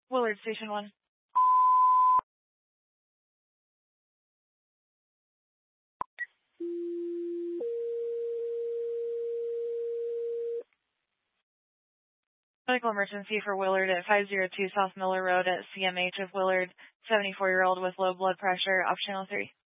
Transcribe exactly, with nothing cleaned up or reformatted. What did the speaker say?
Willard Station one. Medical emergency for Willard at five oh two South Miller Road at C M H of Willard, seventy-four-year-old with low blood pressure, optional three.